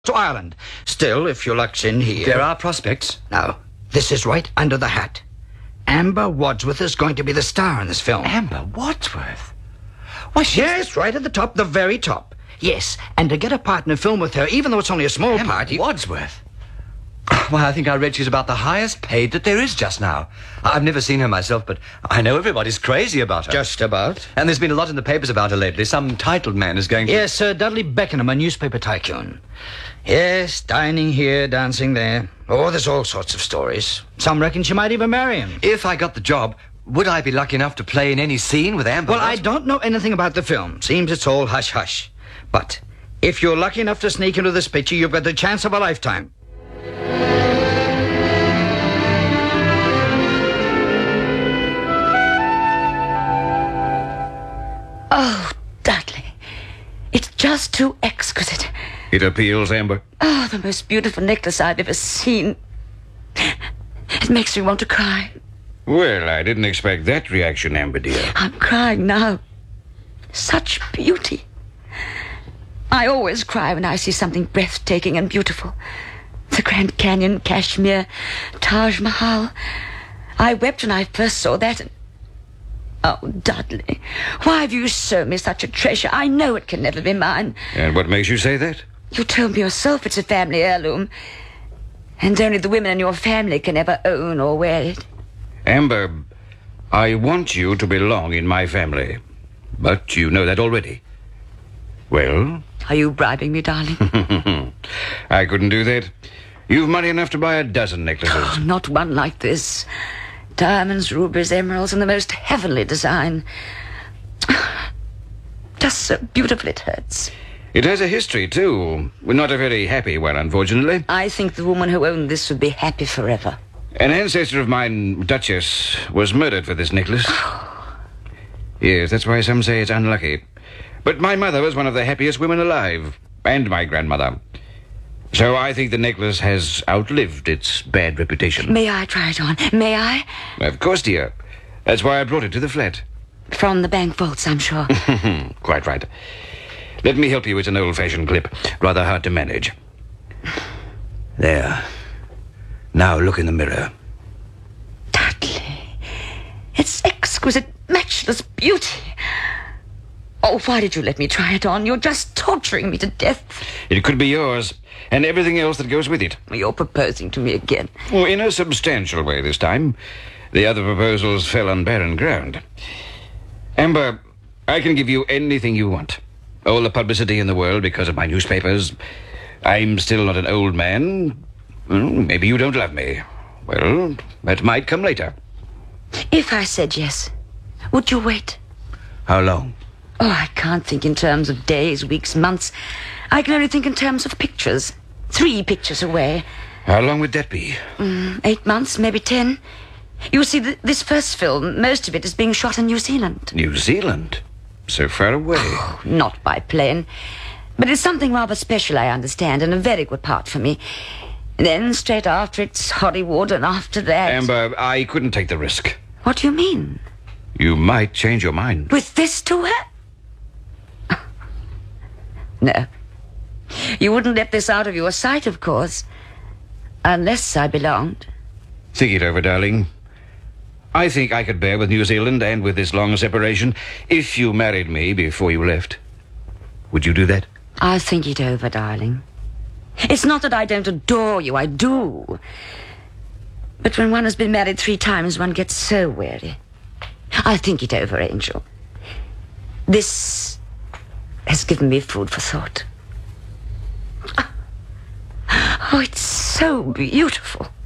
to Ireland. Still, if your luck's in here... There are prospects. No, this is right under the hat. Amber Wadsworth is going to be the star in this film. Amber Wadsworth? Why, Yes, right at the top, the very top. Yes, and to get a part in a film with her, even though it's only a small Amber part... Wadsworth? Well, I think I read she's about the highest paid that there is just now. I've never seen her myself, but I know everybody's crazy about her. Just about. And there's been a lot in the papers about her lately. Some titled man is going to... Yes, Sir Dudley Beckenham, a newspaper tycoon. Yes, dining here, dancing there. Oh, there's all sorts of stories. Some reckon she might even marry him. If I got the job, would I be lucky enough to play in any scene with Amber Well, I Wadsworth? don't know anything about the film. Seems it's all hush-hush. But if you're lucky enough to sneak into this picture, you've got the chance of a lifetime. Oh, Dudley. It's just too exquisite. It appeals, Amber. Oh, the most beautiful necklace I've ever seen. It makes me want to cry. Well, I didn't expect that reaction, Amber, dear. I'm crying now. Such beauty. I always cry when I see something breathtaking and beautiful. The Grand Canyon, Kashmir, Taj Mahal. I wept when I first saw that. Oh, Dudley, why have you shown me such a treasure? I know it can never be mine. And what makes you say that? You told me yourself it's a family heirloom. And only the women in your family can ever own or wear it. Amber, I want you to belong in my family. But you know that already. Well? Are you bribing me, darling? I couldn't do that. You've money enough to buy a dozen necklaces. Oh, not one like this. Diamonds, rubies, emeralds, and the most heavenly design. Just so beautiful it hurts. It has a history, too. Not a very happy one, unfortunately. I think the woman who owned this would be happy forever. An ancestor of mine, Duchess, was murdered for this necklace. Yes, that's why some say it's unlucky. But my mother was one of the happiest women alive, and my grandmother. So I think the necklace has outlived its bad reputation. May I try it on? May I? Of course, dear. That's why I brought it to the flat. From the bank vaults, I'm sure. Quite right. Let me help you. It's an old-fashioned clip. Rather hard to manage. There. Now look in the mirror. Dudley, it's exquisite, matchless beauty. Oh, why did you let me try it on? You're just torturing me to death. It could be yours, and everything else that goes with it. You're proposing to me again. Well, in a substantial way this time. The other proposals fell on barren ground. Amber, I can give you anything you want. All the publicity in the world because of my newspapers. I'm still not an old man. Well, maybe you don't love me. Well, that might come later. If I said yes, would you wait? How long? Oh, I can't think in terms of days, weeks, months. I can only think in terms of pictures. 3 pictures away. How long would that be? 8 months, maybe 10. You see, this first film, most of it is being shot in New Zealand. New Zealand? So far away. Oh, not by plane. But it's something rather special, I understand, and a very good part for me. And then, straight after, it's Hollywood, and after that... Amber, I couldn't take the risk. What do you mean? You might change your mind. With this to her? No. You wouldn't let this out of your sight, of course. Unless I belonged. Think it over, darling. I think I could bear with New Zealand and with this long separation if you married me before you left. Would you do that? I'll think it over, darling. It's not that I don't adore you, I do. But when one has been married 3 times, one gets so weary. I'll think it over, Angel. This has given me food for thought. Oh, it's so beautiful.